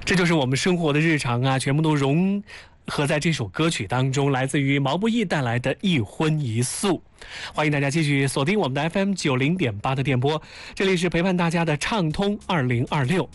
这就是我们生活的日常啊，全部都融合在这首歌曲当中，来自于毛不易带来的《一荤一素》。欢迎大家继续锁定我们的 FM 90.8的电波，这里是陪伴大家的畅通2026。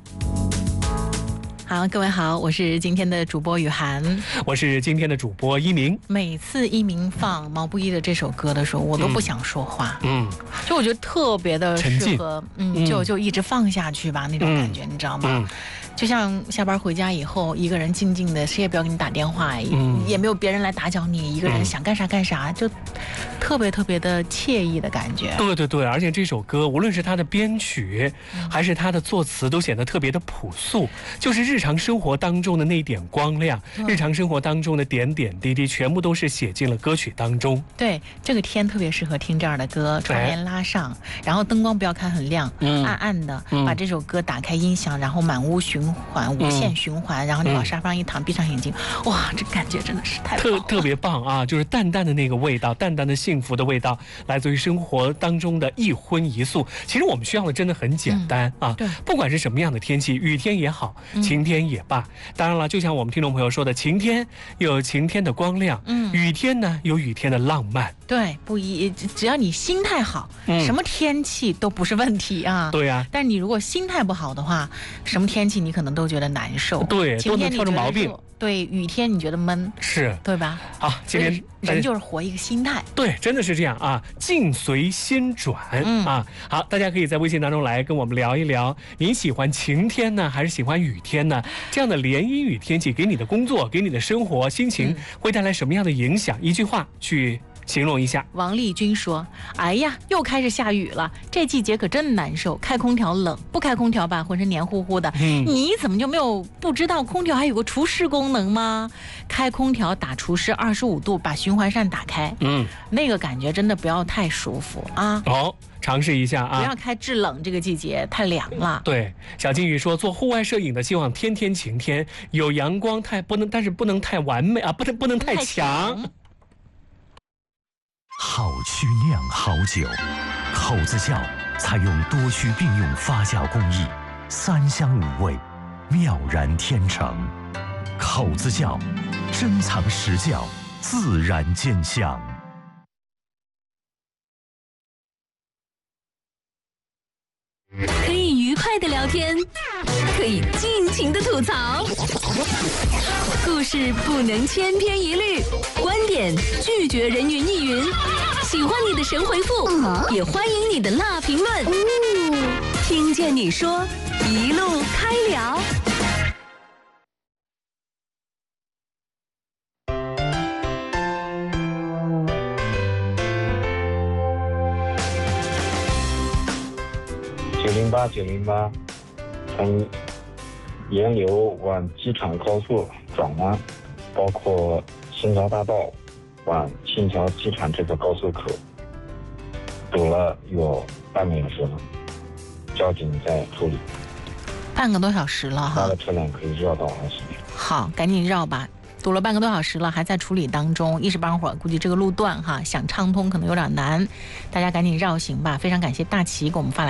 好，各位好，我是今天的主播雨涵， 我是今天的主播一鸣。 每次一鸣放毛不易的这首歌的时候，我都不想说话，就我觉得特别的适合，就一直放下去吧那种感觉，你知道吗？就像下班回家以后，一个人静静的，谁也不要给你打电话，也没有别人来打搅你，一个人想干啥干啥，就特别特别的惬意的感觉。 对，而且这首歌无论是它的编曲，还是它的作词，都显得特别的朴素，就是日常生活当中的那一点光亮，日常生活当中的点点滴滴，全部都是写进了歌曲当中。 对，这个天特别适合听这样的歌，窗帘拉上，然后灯光不要开很亮，暗暗的，把这首歌打开音响，然后满屋循环，无限循环，然后你往沙发上一躺，闭上眼睛，哇，这感觉真的是太棒了， 特别棒啊！就是淡淡的那个味道，淡淡的幸福的味道，来自于生活当中的一荤一素。其实我们需要的真的很简单啊，不管是什么样的天气，雨天也好，晴天也罢。当然了，就像我们听众朋友说的，晴天有晴天的光亮，雨天呢有雨天的浪漫。 对，只要你心态好，什么天气都不是问题啊。 对啊， 但是你如果心态不好的话，什么天气你可能都觉得难受。 对，都能挑着毛病。 对，雨天你觉得闷， 是， 对吧？ 好，今天人就是活一个心态。 对，真的是这样啊，境随心转啊。好，大家可以在微信当中来跟我们聊一聊，您喜欢晴天呢，还是喜欢雨天呢？这样的连阴雨天气给你的工作、给你的生活、心情会带来什么样的影响？一句话去形容一下。 王丽君说：“哎呀，又开始下雨了，这季节可真难受。开空调冷，不开空调吧，浑身黏糊糊的。你怎么就不知道空调还有个除湿功能吗？开空调打除湿25度，把循环扇打开，那个感觉真的不要太舒服啊。 尝试一下啊， 不要开制冷，这个季节太凉了。 对，小金鱼说，做户外摄影的希望天天晴天，有阳光但是不能太完美啊，不能太强。 好曲酿好酒，口子窖采用多须并用发酵工艺，3香5味，妙然天成。口子窖，珍藏实窖，自然见香。 可以愉快的聊天，可以尽情的吐槽，故事不能千篇一律，观点拒绝人云亦云。喜欢你的神回复，也欢迎你的辣评论。听见你说，一路开聊。 908，从沿流往机场高速转弯，包括新桥大道往新桥机场这个高速口堵了有半个小时了，交警在处理。 半个多小时了哈， 他的车辆可以绕道而行。 好，赶紧绕吧。堵了半个多小时了，还在处理当中，一时半会儿估计这个路段想畅通可能有点难，大家赶紧绕行吧。非常感谢大齐给我们发来